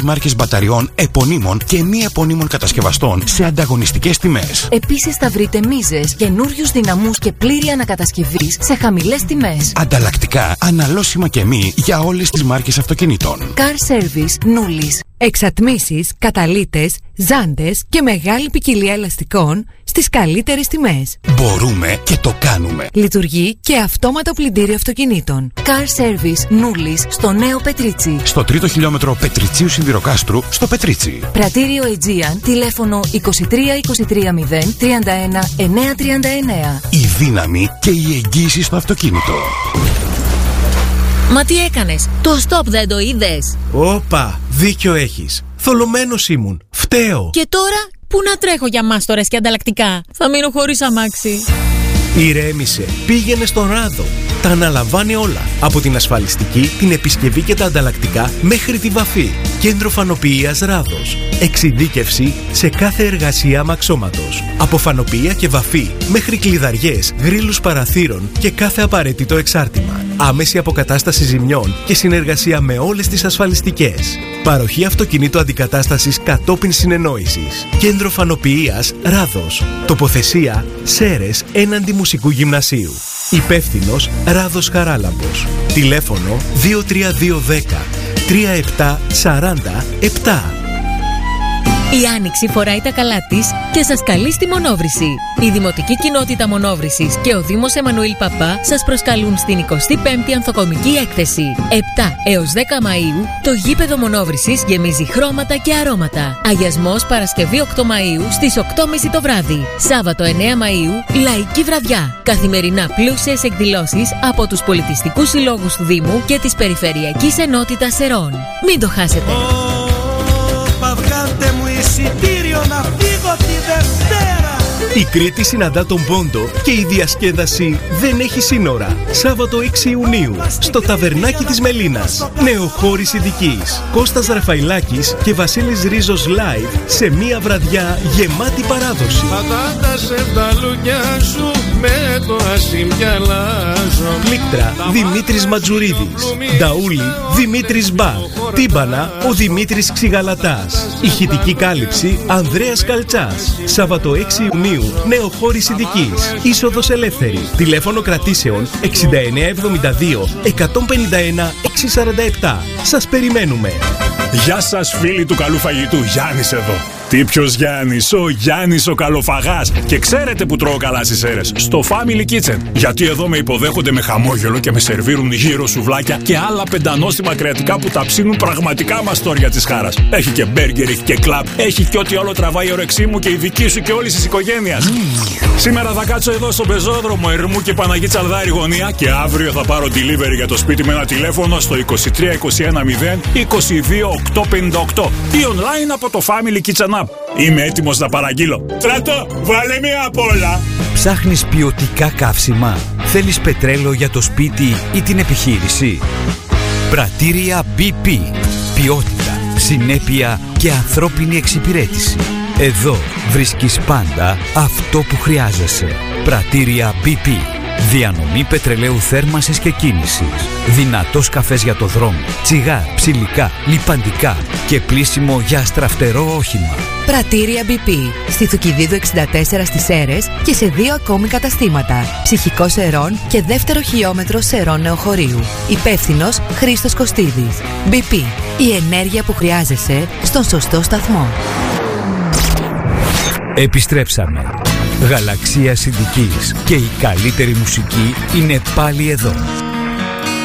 μάρκες μπαταριών επωνύμων και μη επωνύμων κατασκευαστών σε ανταγωνιστικές τιμές. Επίσης θα βρείτε μίζες, καινούριους δυναμούς και πλήρη ανακατασκευής σε χαμηλές τιμές. Ανταλλακτικά, αναλώσιμα και μη για όλες τις μάρκες αυτοκινήτων. Car Service Νούλης. Εξατμίσεις, καταλύτες, ζάντες και μεγάλη ποικιλία ελαστικών στις καλύτερες τιμές. Μπορούμε και το κάνουμε. Λειτουργεί και αυτόματο πλυντήριο αυτοκινήτων. Car Service Νούλης στο Νέο Πετρίτσι. Στο 3ο χιλιόμετρο Πετριτσίου Σιδηροκάστρου στο Πετρίτσι. Πρατήριο Aegean, τηλέφωνο 23 23 0 31 939. Η δύναμη και η εγγύηση στο αυτοκίνητο. Μα τι έκανες, το stop δεν το είδες? Όπα, δίκιο έχεις. Θολωμένος ήμουν, φταίω. Και τώρα, πού να τρέχω για μάστορες και ανταλλακτικά? Θα μείνω χωρίς αμάξι. Ηρέμησε, πήγαινε στον Ράδο. Τα αναλαμβάνει όλα. Από την ασφαλιστική, την επισκευή και τα ανταλλακτικά μέχρι τη βαφή. Κέντρο Φανοποιείας Ράδος. Εξειδίκευση σε κάθε εργασία αμαξώματος. Από φανοποιεία και βαφή μέχρι κλειδαριές, γρίλους παραθύρων και κάθε απαραίτητο εξάρτημα. Άμεση αποκατάσταση ζημιών και συνεργασία με όλες τις ασφαλιστικές. Παροχή αυτοκινήτου αντικατάστασης κατόπιν συνεννόησης. Κέντρο Φανοποιείας Ράδος. Τοποθεσία Σέρες έναντι Μουσικού Γυμνασίου. Υπεύθυνος Ράδος Χαράλαμπος. Τηλέφωνο 23210 3747. Η Άνοιξη φοράει τα καλά της και σας καλεί στη Μονόβρηση. Η Δημοτική Κοινότητα Μονόβρησης και ο Δήμος Εμμανουήλ Παπά σας προσκαλούν στην 25η Ανθοκομική Έκθεση. 7 έως 10 Μαΐου το γήπεδο Μονόβρησης γεμίζει χρώματα και αρώματα. Αγιασμός Παρασκευή 8 Μαΐου στις 8.30 το βράδυ. Σάββατο 9 Μαΐου λαϊκή βραδιά. Καθημερινά πλούσιες εκδηλώσεις από τους πολιτιστικούς συλλόγους του Δήμου και της Περιφερειακής Ενότητας Σερών. Μην το χάσετε. Βγάλτε μου εισιτήριο να φύγω τη Δευτέρα. Η Κρήτη συναντά τον πόντο και η διασκέδαση δεν έχει σύνορα. Σάββατο 6 Ιουνίου στο Ταβερνάκι της Μελίνας. Νεοχώρης ειδικής. Κώστας Ραφαηλάκης και Βασίλης Ρίζος live σε μία βραδιά γεμάτη παράδοση. Πατάτα σε τα λουκιά σου με το ασυμπιαλάζω. Πλήκτρα Δημήτρης Ματζουρίδης. Νταούλη Δημήτρης Μπαχ. Τύμπανα ο Δημήτρης Ξιγαλατάς. Ηχητική κάλυψη Ανδρέας Καλτσάς. Σάββατο 6 Ιουνίου Νεοχώρης ειδικής. Είσοδος ελεύθερη. Τηλέφωνο κρατήσεων 6972 151 647. Σας περιμένουμε. Γεια σας φίλοι του καλού φαγητού, Γιάννης εδώ. Τι ποιος Γιάννης, ο Γιάννης ο καλοφαγάς. Και ξέρετε που τρώω καλά στις Σέρρες? Στο Family Kitchen. Γιατί εδώ με υποδέχονται με χαμόγελο και με σερβίρουν γύρω σουβλάκια και άλλα πεντανόστιμα κρεατικά που τα ψήνουν πραγματικά μαστόρια της χάρας. Έχει και μπέργκερ, έχει και κλαμπ, έχει και ό,τι άλλο τραβάει η όρεξή μου και η δική σου και όλης της οικογένειας. Σήμερα θα κάτσω εδώ στον πεζόδρομο Ερμού και Παναγή Τσαλδάρη γωνία και αύριο θα πάρω delivery για το σπίτι με ένα τηλέφωνο στο 23 21 0 22 858 ή online από το Family Kitchen App. Είμαι έτοιμος να παραγγείλω. Στράτο, βάλε μία απ' όλα. Ψάχνεις ποιοτικά καύσιμα? Θέλεις πετρέλαιο για το σπίτι ή την επιχείρηση? Πρατήρια BP. Ποιότητα, συνέπεια και ανθρώπινη εξυπηρέτηση. Εδώ βρίσκεις πάντα αυτό που χρειάζεσαι. Πρατήρια BP. Διανομή πετρελαίου θέρμανσης και κίνησης. Δυνατός καφές για το δρόμο. Τσιγάρ, ψηλικά, λιπαντικά και πλύσιμο για αστραφτερό όχημα. Πρατήρια BP. Στη Θουκυδίδου 64 στις Σέρρες και σε 2 ακόμη καταστήματα. Ψυχικό Σερών και δεύτερο χιλιόμετρο Σερών Νεοχωρίου. Υπεύθυνος Χρήστος Κωστίδης. BP. Η ενέργεια που χρειάζεσαι στον σωστό σταθμό. Επιστρέψαμε. Γαλαξία Συνδικής και η καλύτερη μουσική είναι πάλι εδώ.